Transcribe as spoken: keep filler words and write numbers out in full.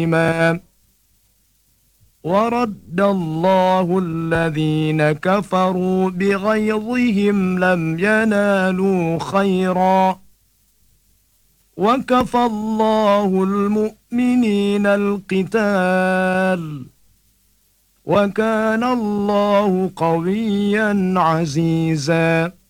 ورد الله الذين كفروا بغيظهم لم ينالوا خيرا وكفى الله المؤمنين القتال وكان الله قويا عزيزا